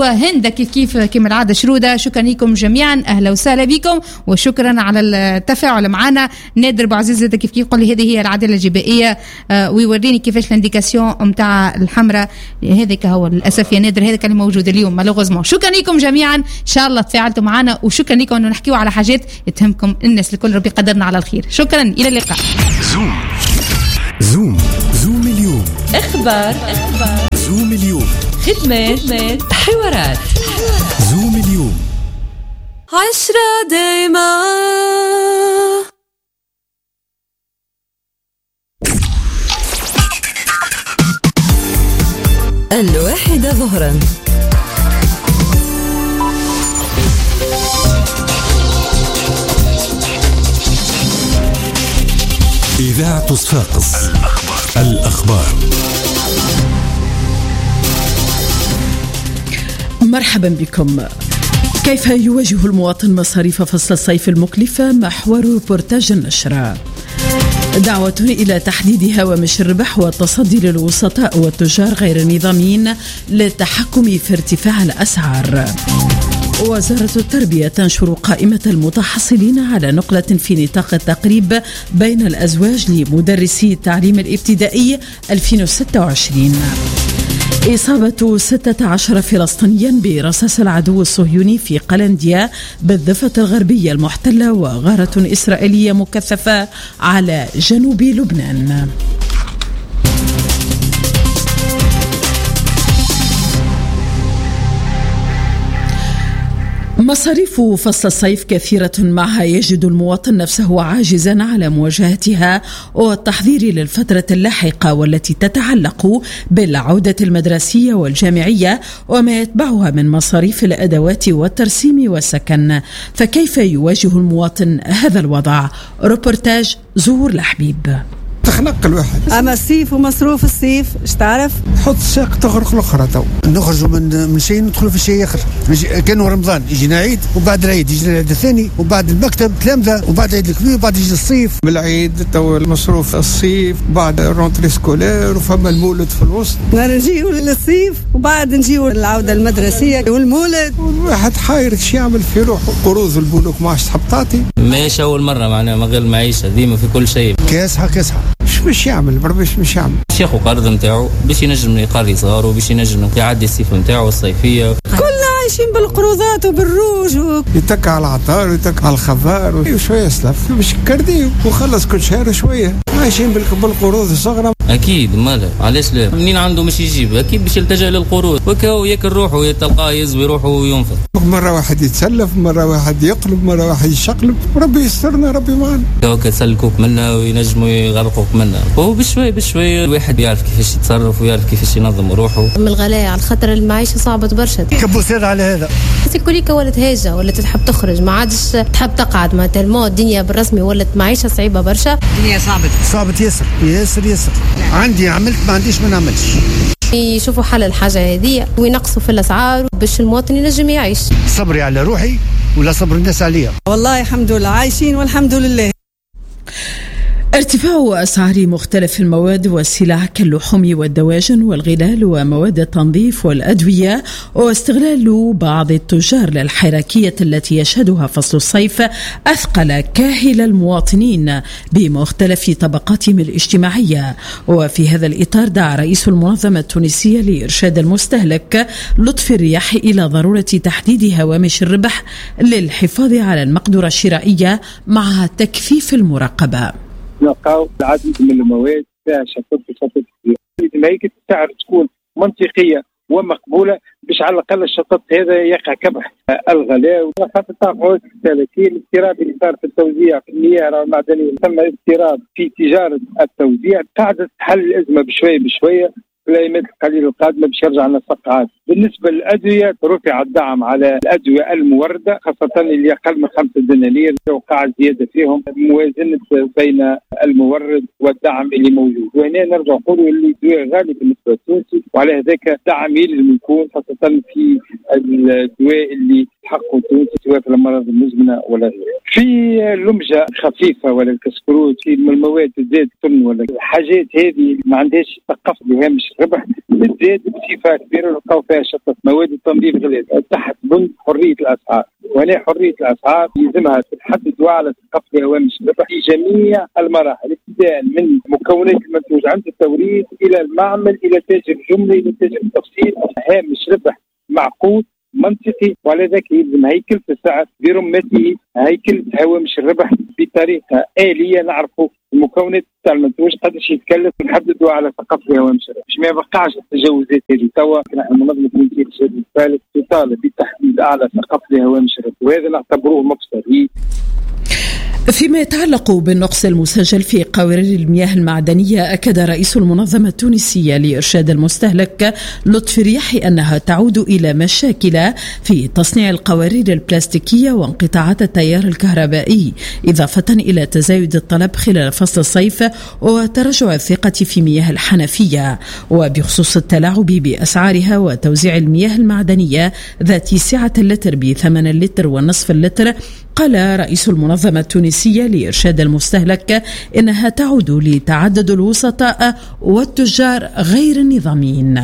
A: نبدا كيف كما العاده شروده. شكرا لكم جميعا، اهلا وسهلا بكم، وشكرا على التفاعل معنا. نادر بوعزيز كيف يقول لي هذه هي العداله الجبائيه، ويوريني كيفاش الانديكاسيون نتاع الحمراء. هذاك هو للاسف يا نادر، هذاك اللي موجود اليوم مالوغوزمون. شكرا لكم جميعا، ان شاء الله تفاعلتوا معنا، وشكرا لكم انه نحكيوا على حاجات تهمكم الناس الكل. ربي قدرنا على الخير. شكرا، الى اللقاء.
D: زوم اليوم،
E: اخبار
D: زوم اليوم،
E: خدمات حوارات.
D: زوم اليوم
E: 10 دايما. الواحدة ظهرا.
D: إذاعة صفاقس. الأخبار.
F: مرحبا بكم. كيف يواجه المواطن مصاريف فصل الصيف المكلفة؟ محور روبورتاج النشرة. دعوة إلى تحديد هوامش الربح والتصدي للوسطاء والتجار غير النظاميين للتحكم في ارتفاع الأسعار. وزارة التربية تنشر قائمة المتحصلين على نقلة في نطاق التقريب بين الأزواج لمدرسي التعليم الابتدائي 2026. إصابة 16 فلسطينيا برصاص العدو الصهيوني في قلنديا بالضفة الغربية المحتلة، وغارة إسرائيلية مكثفة على جنوب لبنان. مصاريف فصل الصيف كثيرة، معها يجد المواطن نفسه عاجزا على مواجهتها والتحضير للفترة اللاحقة والتي تتعلق بالعودة المدرسية والجامعية وما يتبعها من مصاريف الأدوات والترسيم والسكن. فكيف يواجه المواطن هذا الوضع؟ روبورتاج زهور الحبيب.
G: تخنق الواحد.
H: اما الصيف ومصروف الصيف اش تعرف؟
G: حط الساق تغرق الاخرى. تو نخرجوا من شيء ندخلوا في شيء اخر. كانوا رمضان يجينا عيد، وبعد العيد يجينا العيد الثاني، وبعد المكتب تلامذه، وبعد العيد الكبير، وبعد يجي الصيف. بالعيد تو المصروف الصيف، بعد الرونتري سكولير، وفما المولد في الوسط.
H: نجيو للصيف وبعد نجيو العوده المدرسيه والمولد.
G: والواحد حاير ايش يعمل في روحه. قروض البنوك ما عادش تحب تعطي.
I: ماشي اول مره معناها من غير المعيشه ديما في كل شيء.
G: كاسحه مش يعمل بربش مش يعمل.
I: باش ياخذ قرض نتاعو باش ينجم يقري صغاره، باش ينجم يعدي الصيف نتاعو الصيفيه.
H: كلنا عايشين بالقروضات وبالروج
G: يتك على العطار ويتك على الخضار وشويه يسلف باش كرديه وخلص كل شهر شويه. عايشين بالقروض الصغرى.
I: اكيد ماله علاش لا؟ منين عنده مش يجيب اكيد باش يلتجا للقروض، وكاو ياكل روحه ويتلقاه يزوي روحه وينفض.
G: مره واحد يتسلف، مره واحد يقلب، مره واحد يشقلب، وربي يسترنا ربي معنا.
I: كاو كتسلكوك منها وينجموا يغرقوك منها، وهو بشوي بشوي الواحد يعرف كيفاش يتصرف ويعرف كيفاش ينظم روحه.
J: من الغلاء على خاطر المعيشه صعبه برشا.
G: كبوا سير على هذا.
J: كليك ولات هاجه ولا تحب تخرج، ما عادش تحب تقعد، ما تلمو الدنيا بالرسمي ولات معيشه صعيبه برشا.
H: الدنيا صعبت
G: ياسر ياسر ياسر. عندي عملت ما عنديش ما نعملش.
J: يشوفوا حل الحاجه هذه وينقصوا في الاسعار باش المواطن ينجم يعيش.
G: صبري على روحي ولا صبر الناس عليا.
H: والله الحمد لله عايشين والحمد لله.
F: ارتفاع أسعار مختلف المواد والسلع كاللحوم والدواجن والغلال ومواد التنظيف والأدوية، واستغلال بعض التجار للحركية التي يشهدها فصل الصيف أثقل كاهل المواطنين بمختلف طبقاتهم الاجتماعية. وفي هذا الإطار دعا رئيس المنظمة التونسية لإرشاد المستهلك لطفي الرياح إلى ضرورة تحديد هوامش الربح للحفاظ على المقدرة الشرائية مع تكثيف المراقبة.
K: نلقاو العديد من المواد فيها شطط كبير. هيك السعر تكون منطقيه ومقبوله باش على الاقل الشطط هذا يقع كبح الغلاء. وخاصه تعرفوا السلاسل الاضطراب اللي صار في التوزيع في المياه والمعدنيه، ثم اضطراب في تجاره التوزيع، قاعده تحل الازمه بشويه بشويه. في الايامات القليله القادمه باش يرجع للسق عادي. بالنسبه للادويه رفع الدعم على الادويه المورده خاصه اللي اقل من 5 دنانير، وقع زياده فيهم موازنه بين المورد والدعم اللي موجود. وهنا نرجع نقولوا اللي الدواء غالي بالنسبه للتونسي، وعلى هذاك دعم يلزم يكون خاصه في الدواء اللي حقه التونسي سواء في الأمراض المزمنة ولا غيرها. في لمجة خفيفة ولا الكسكروت في المواد الزيت التن ولا الحاجات هذه ما عندهاش ثقافة بهامش الربح بالذات بصفة كبيرة نلقاو فيها شطة مواد التنظيف غليظ تحت بند حرية الأسعار. وهنا حرية الأسعار يلزمها تحدد على ثقافة هوامش الربح في جميع المراحل ابتداء من مكونات المنتوج عند التوريد إلى المعمل إلى تاجر الجملة إلى تاجر التفصيل. هامش ربح معقود منطقي وعلى ذلك يلزم هيكل في السعر برمته هيكل هوامش الربح بطريقة آلية نعرفوا المكونات تاع المنتوج قداش يتكلف ونحددوا على ثقافة هوامش الربح باش ما يبقاش التجاوزات هذه. توا نحن منظمة الانتاج الشهري الثالث تطالب بتحديد أعلى ثقافة هوامش الربح وهذا نعتبروه مفسد.
F: فيما يتعلق بالنقص المسجل في قوارير المياه المعدنية، أكد رئيس المنظمة التونسية لإرشاد المستهلك لطفي الرياحي أنها تعود إلى مشاكل في تصنيع القوارير البلاستيكية وانقطاعات التيار الكهربائي، إضافة إلى تزايد الطلب خلال فصل الصيف وتراجع الثقة في مياه الحنفية. وبخصوص التلاعب بأسعارها وتوزيع المياه المعدنية ذات سعة اللتر ب8 لتر ونصف اللتر، قال رئيس المنظمة التونسية لإرشاد المستهلك إنها تعود لتعدد الوسطاء والتجار غير النظاميين.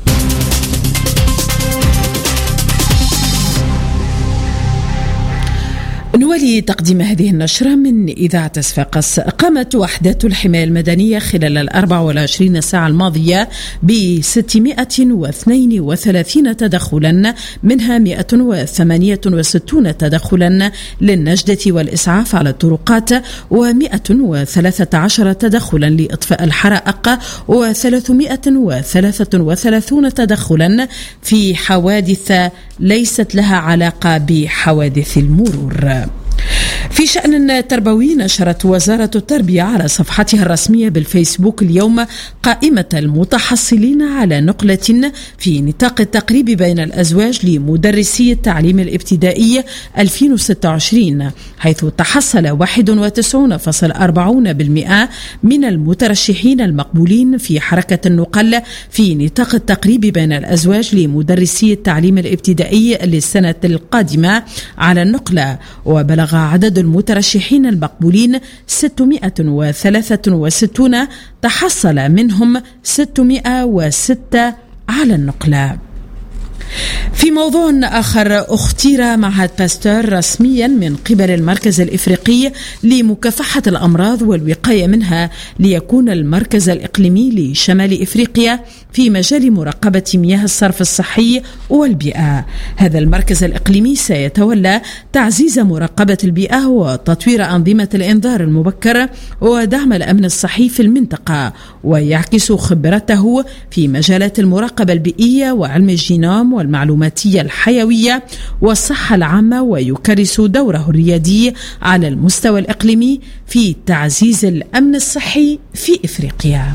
F: نولي تقديم هذه النشرة من إذاعة صفاقس. قامت وحدات الحماية المدنية خلال 24 ساعة الماضية ب 632 تدخلا، منها 168 تدخلا للنجدة والإسعاف على الطرقات، و113 تدخلا لإطفاء الحرائق، و333 تدخلا في حوادث ليست لها علاقة بحوادث المرور. في شأن تربوي، نشرت وزارة التربية على صفحتها الرسمية بالفيسبوك اليوم قائمة المتحصلين على نقلة في نطاق التقريب بين الأزواج لمدرسي التعليم الابتدائي 2026، حيث تحصل 91.40% من المترشحين المقبولين في حركة النقل في نطاق التقريب بين الأزواج لمدرسي التعليم الابتدائي للسنة القادمة على النقلة. وبلغ عدد المترشحين المقبولين 663، تحصل منهم 606 على النقلة. في موضوع آخر، اختير معهد باستور رسميا من قبل المركز الإفريقي لمكافحة الأمراض والوقاية منها ليكون المركز الإقليمي لشمال إفريقيا في مجال مراقبة مياه الصرف الصحي والبيئة. هذا المركز الإقليمي سيتولى تعزيز مراقبة البيئة وتطوير أنظمة الإنذار المبكر ودعم الأمن الصحي في المنطقة، ويعكس خبرته في مجالات المراقبة البيئية وعلم الجينوم والمعلوماتية الحيوية والصحة العامة، ويكرس دوره الريادي على المستوى الإقليمي في تعزيز الأمن الصحي في إفريقيا.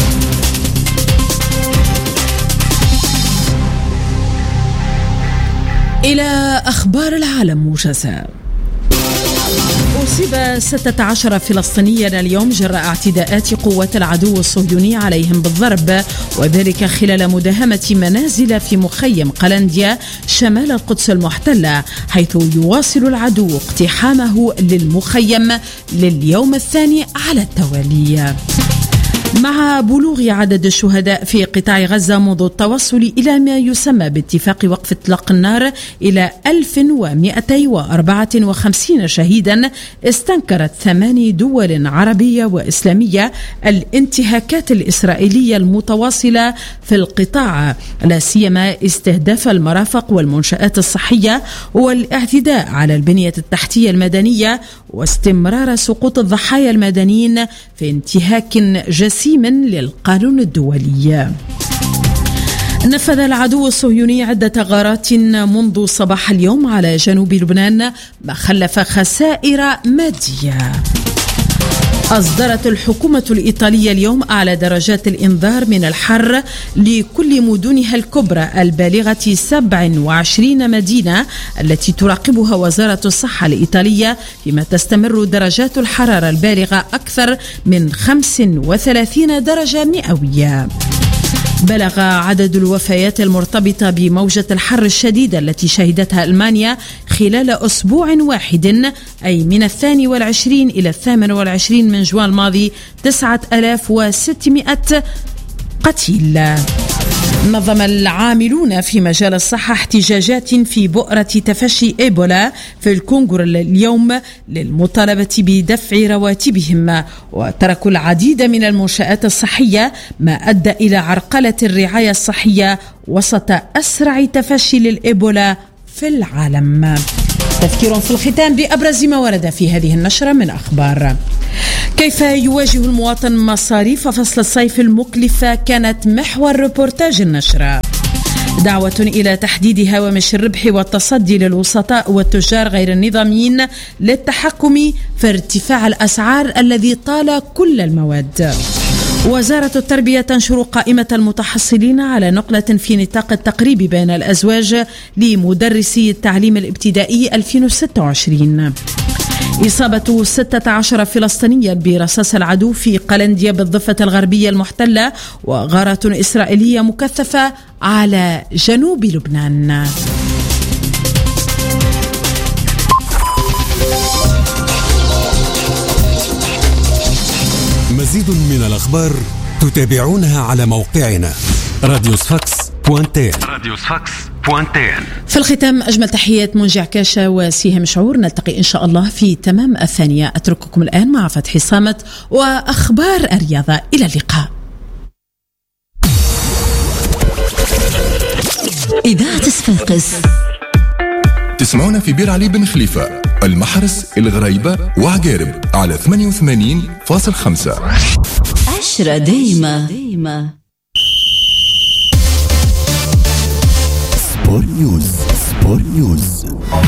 F: إلى أخبار العالم موجزة. أصيب 16 فلسطينيا اليوم جراء اعتداءات قوات العدو الصهيوني عليهم بالضرب، وذلك خلال مداهمة منازل في مخيم قلنديا شمال القدس المحتلة، حيث يواصل العدو اقتحامه للمخيم لليوم الثاني على التوالي. مع بلوغ عدد الشهداء في قطاع غزة منذ التوصل إلى ما يسمى باتفاق وقف إطلاق النار إلى 1254 شهيدا، استنكرت 8 دول عربية وإسلامية الانتهاكات الإسرائيلية المتواصلة في القطاع، لا سيما استهداف المرافق والمنشآت الصحية والاعتداء على البنية التحتية المدنية، واستمرار سقوط الضحايا المدنيين في انتهاك جسيم للقانون الدولي. نفذ العدو الصهيوني عدة غارات منذ صباح اليوم على جنوب لبنان، ما خلف خسائر مادية. أصدرت الحكومة الإيطالية اليوم أعلى درجات الإنذار من الحر لكل مدنها الكبرى البالغة 27 مدينة التي تراقبها وزارة الصحة الإيطالية، فيما تستمر درجات الحرارة البالغة أكثر من 35 درجة مئوية. بلغ عدد الوفيات المرتبطة بموجة الحر الشديدة التي شهدتها ألمانيا خلال أسبوع واحد، أي من 22 إلى 28 من جوان الماضي 9600 قتيل. نظم العاملون في مجال الصحة احتجاجات في بؤرة تفشي إيبولا في الكونغو اليوم للمطالبة بدفع رواتبهم، وتركوا العديد من المنشآت الصحية، ما أدى إلى عرقلة الرعاية الصحية وسط أسرع تفشي للإيبولا في العالم. تذكير في الختام بأبرز ما ورد في هذه النشرة من أخبار. كيف يواجه المواطن مصاريف فصل الصيف المكلفة كانت محور ريبورتاج النشرة. دعوة إلى تحديد هوامش الربح والتصدي للوسطاء والتجار غير النظاميين للتحكم في ارتفاع الأسعار الذي طال كل المواد. وزارة التربية تنشر قائمة المتحصلين على نقلة في نطاق التقريب بين الأزواج لمدرسي التعليم الابتدائي 2026. إصابة 16 فلسطينيا برصاص العدو في قلنديا بالضفة الغربية المحتلة، وغارة إسرائيلية مكثفة على جنوب لبنان.
D: مزيد من الأخبار تتابعونها على موقعنا radiosfax.tn.
F: في الختام أجمل تحيات منجي عكاشة وسيهم شعور. نلتقي إن شاء الله في تمام 2:00. أترككم الآن مع فتحي صامت وأخبار الرياضة. إلى اللقاء.
E: إذاعة صفاقس
L: تسمعونا في بير علي بن خليفة، المحرس، الغريبة وعقارب على 88.5.
E: 10 دايما.
D: سبور نيوز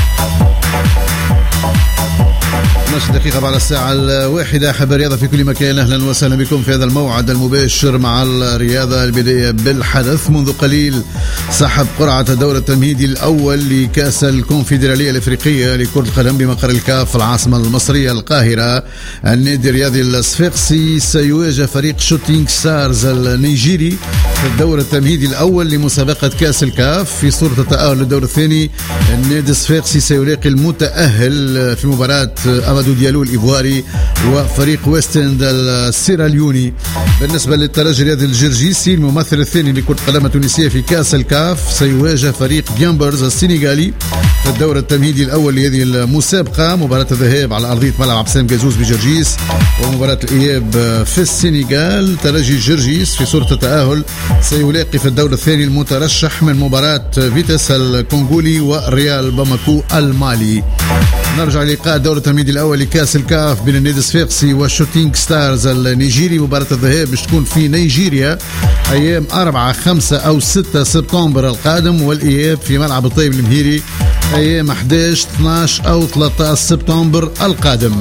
M: 12 دقيقة بعد الساعة 1. أحب الرياضة في كل مكان، أهلا وسهلا بكم في هذا الموعد المباشر مع الرياضة. البداية بالحدث. منذ قليل سحب قرعة الدور التمهيدي الأول لكأس الكونفدرالية الإفريقية لكرة القدم بمقر الكاف العاصمة المصرية القاهرة. النادي الرياضي الصفاقسي سيواجه فريق شوتينغ ستارز النيجيري في الدور التمهيدي الأول لمسابقة كأس الكاف. في صورة التأهل للدور الثاني النادي الصفاقسي سيلاقي المتأهل في مباراة أمادو ديالو الإيفواري وفريق ويستند السيراليوني. بالنسبة للترجي الرياضي الجرجيسي الممثل الثاني لكرة القدم التونسية في كأس الكاف سيواجه فريق جامبرز السنغالي في الدور التمهيدي الأول لهذه المسابقة. مباراة الذهاب على أرضية ملعب عبد السلام جازوز بجرجيس، ومباراة الإياب في السنغال. ترجي جرجيس في صورة التأهل سيلاقي في الدور الثاني المترشح من مباراة فيتاس الكونغولي وريال باماكو المالي. نرجع لقاء الدور التمهيدي الأول لكأس الكاف بين النادي الصفاقسي والشوتينغ ستارز النيجيري. مباراة الذهاب باش تكون في نيجيريا أيام 4، 5 أو 6 سبتمبر القادم، والإياب في ملعب الطيب المهيري أيام 11، 12 أو 13 سبتمبر القادم.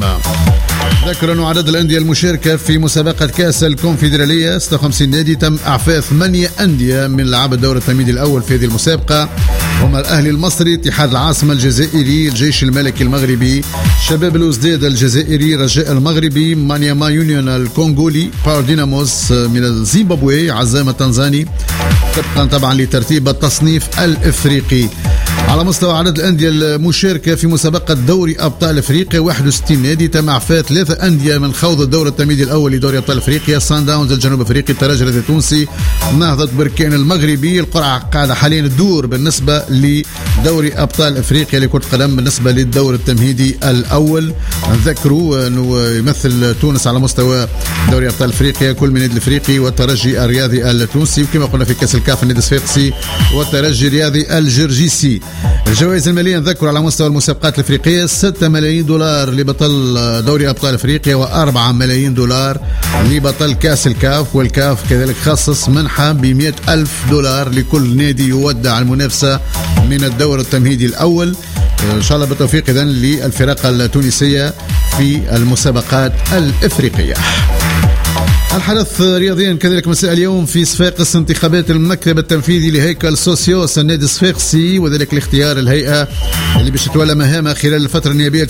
M: ذكر أن عدد الأندية المشاركة في مسابقة كأس الكونفدرالية 56 نادي. تم إعفاء 8 أندية من لعب الدور التمهيدي الأول في هذه المسابقة، هما الأهلي المصري، اتحاد العاصمة الجزائري، الجيش الملكي المغربي، شباب الوزداد الجزائري، رجاء المغربي، مانياما يونيون الكونغولي، باور ديناموس من الزيمبابوي، عزام التنزاني، طبقا طبعا لترتيب التصنيف الإفريقي. على مستوى عدد الأندية المشاركة في مسابقة دوري أبطال أفريقيا 61 نادي. تم إعفاء 3 أندية من خوض الدور التمهيدي الأول لدوري أبطال أفريقيا: سان داونز الجنوب أفريقي، الترجي التونسي، نهضة بركان المغربي. القرعة قاعدة حاليا تدور بالنسبة لدوري أبطال أفريقيا لكرة القدم بالنسبة للدور التمهيدي الأول. نذكروا أنه يمثل تونس على مستوى دوري أبطال أفريقيا كل من النادي الأفريقي والترجي الرياضي التونسي، وكما قلنا في كأس الكاف النادي الصفاقسي والترجي الرياضي الجرجيسي. الجوائز المالية نذكر على مستوى المسابقات الأفريقية 6 ملايين دولار لبطل دوري أبطال أفريقيا و4 ملايين دولار لبطل كأس الكاف. والكاف كذلك خصص منحة ب100 ألف دولار لكل نادي يودع المنافسة من الدور التمهيدي الأول. إن شاء الله بالتوفيق إذن للفرق التونسية في المسابقات الأفريقية. الحدث رياضيا كذلك مساء اليوم في صفاقس انتخابات المكتب التنفيذي لهيكل سوسيوس النادي الصفاقسي، وذلك لاختيار الهيئة اللي باش تتولى مهامها خلال الفترة النيابية 2026-2028.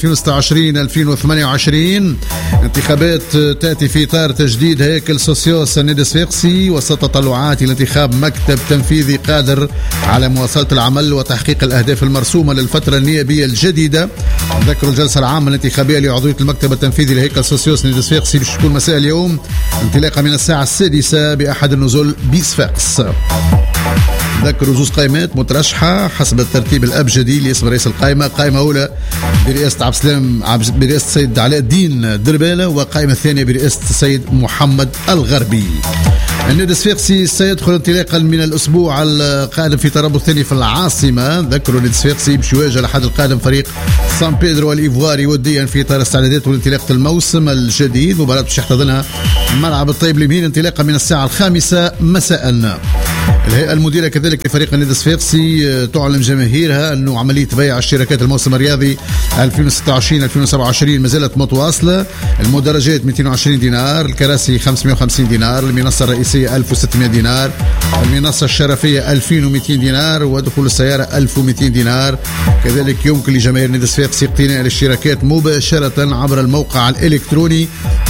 M: انتخابات تأتي في إطار تجديد هيكل سوسيوس النادي الصفاقسي وسط تطلعات إلى انتخاب مكتب تنفيذي قادر على مواصلة العمل وتحقيق الأهداف المرسومة للفترة النيابية الجديدة. ذكروا الجلسة العامة الانتخابية لعضوية المكتب التنفيذي لهيكل سوسيوس النادي الصفاقسي باش تكون مساء اليوم انطلاقا من الساعة 6 بأحد النزل بصفاقس. ذكروا زوز قائمات مترشحة حسب الترتيب الأبجدي لاسم رئيس القائمة، قائمة أولى برئاسة برئاسة السيد علاء الدين دربالة، وقائمة الثانية برئاسة السيد محمد الغربي. النادي الصفاقسي سيدخل انطلاقا من الأسبوع القادم في تربص ثاني في العاصمة. ذكروا النادي الصفاقسي باش يواجه الأحد القادم فريق سان بيدرو الإيفواري وديا في إطار استعدادات وانطلاقة الموسم الجديد. مباراة باش يحتضنها ملعب الطيب اليمين انطلاقا من الساعة 5 مساء. الهيئة المديرة كذلك لفريق النادي الصفاقسي تعلم جماهيرها أنه عملية بيع اشتراكات الموسم الرياضي 2026-2027 ما زالت متواصلة. المدرجات 220 دينار، الكراسي 550 دينار، المنصة الرئيسية 1600 دينار، المنصة الشرفية 2200 دينار، ودخول السيارة 1200 دينار. كذلك يمكن لجماهير النادي الصفاقسي اقتناء الاشتراكات مباشرة عبر الموقع الإلكتروني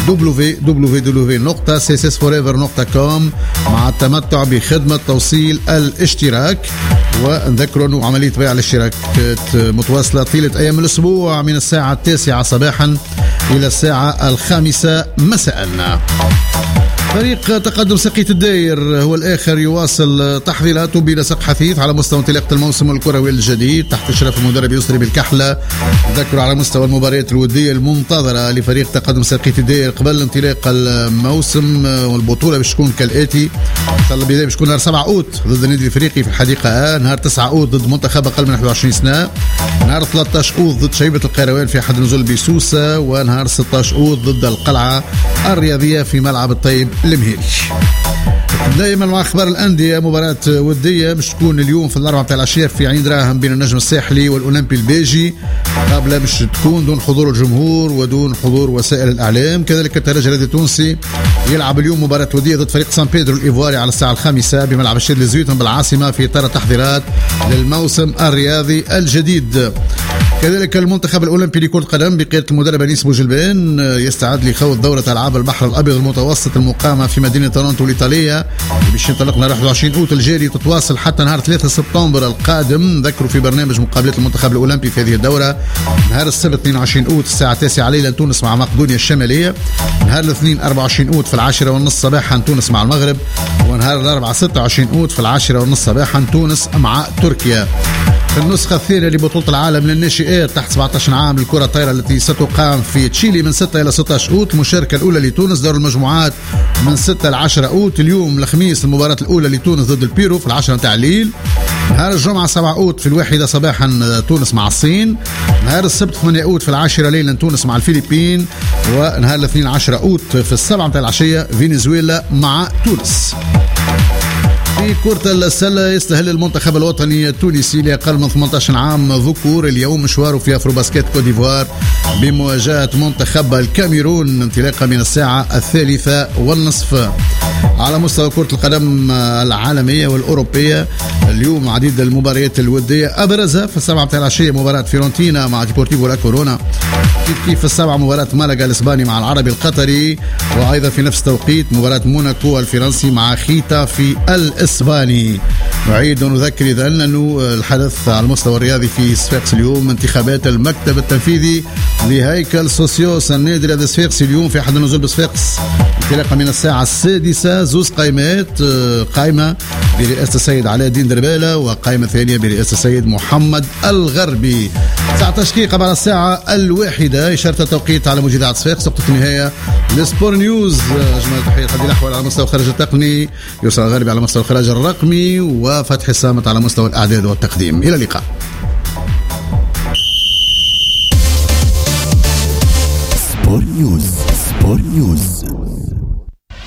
M: www.ccforever.com مع التمتع بخدمة توصيل الاشتراك. ونذكروا أنه عملية بيع الاشتراكات متواصلة طيلة أيام الأسبوع من الساعة 9 صباحا إلى الساعة 5 مساء. فريق تقدم سقيت الداير هو الآخر يواصل تحضيراته بنسق حثيث على مستوى انطلاقة الموسم الكروي الجديد تحت إشراف المدرب يسري بالكحلة. ذكروا على مستوى المباريات الودية المنتظرة لفريق تقدم سقيت الداير قبل انطلاق الموسم والبطولة باش تكون كالآتي. البداية باش تكون نهار 7 أوت ضد النادي الإفريقي في الحديقة نهار 9 أوت ضد منتخب أقل من 21 سنة، نهار 13 أوت ضد شيبة القيروان في أحد نزول بسوسة، ونهار 16 أوت ضد القلعة الرياضية في ملعب الطيب المهيري. دائما مع اخبار الانديه، مباراه وديه باش تكون اليوم في الاربعه تاع العشيه في عين دراهم بين النجم الساحلي والاولمبي البيجي، قبل باش تكون دون حضور الجمهور ودون حضور وسائل الاعلام. كذلك الترجي الرياضي التونسي يلعب اليوم مباراه وديه ضد فريق سان بيدرو الايفواري على الساعه 5 بملعب الشير لزويتن بالعاصمه في اطار التحضيرات للموسم الرياضي الجديد. كذلك المنتخب الاولمبي لكرة القدم بقيادة المدرب انيس بوجلبان يستعد لخوض دورة العاب البحر الابيض المتوسط المقامة في مدينة تورونتو الايطالية باش ينطلق نهار 21 اوت الجاري تتواصل حتى نهار 3 سبتمبر القادم. ذكروا في برنامج مقابلات المنتخب الاولمبي في هذه الدورة نهار السبت 22 اوت الساعة 9 ليلا تونس مع مقدونيا الشمالية، نهار الاثنين 24 اوت في 10:30 صباحا تونس مع المغرب، ونهار الاربعاء 26 اوت في 10:30 صباحا تونس مع تركيا. في النسخة الثانية لبطولة العالم للناشئات تحت 17 عام للكرة الطايرة التي ستقام في تشيلي من 6 إلى 16 أوت، المشاركة الأولى لتونس دور المجموعات من 6 إلى 10 أوت. اليوم الخميس المباراة الأولى لتونس ضد البيرو في 10 متاع الليل، نهار الجمعة 7 أوت في 1 صباحا تونس مع الصين، نهار السبت 8 أوت في 10 ليلا تونس مع الفلبين، ونهار الاثنين 10 أوت في 7 متاع العشية فنزويلا مع تونس. في كرة السلة يستهل المنتخب الوطني التونسي لأقل من 18 عام ذكور اليوم مشواره في أفروباسكيت كوت ديفوار بمواجهة منتخب الكاميرون انطلاقا من الساعة 3:30. على مستوى كرة القدم العالمية والأوروبية اليوم عديد المباريات الودية، أبرزها في 7 متاع العشية مباراة فيورنتينا مع ديبورتيفو لا كورونا، كيف في 7 مباراة مالاغا الإسباني مع العربي القطري، وأيضا في نفس التوقيت مباراة موناكو الفرنسي مع خيتا في الإسباني. نعيد ونذكر إذا أنه الحدث على المستوى الرياضي في صفاقس اليوم انتخابات المكتب التنفيذي لهيكل سوسيوس النادي الرياضي الصفاقسي اليوم في أحد النزول بصفاقس انطلاقا من الساعة 6. زوز قائمات، قائمة برئاسة السيد علاء الدين دربالة وقائمة ثانية برئاسة السيد محمد الغربي. 19 دقيقة بعد الساعة 1 إشارة التوقيت على مجيدات صفاقس. وقت النهاية لسبور نيوز. أجمل تحية هذه الأحوال على مستوى الخارج التقني، يوسف الغربي على مستوى الخارج الرقمي، وفتح الصامت على مستوى الإعداد والتقديم. إلى اللقاء.
D: سبور نيوز.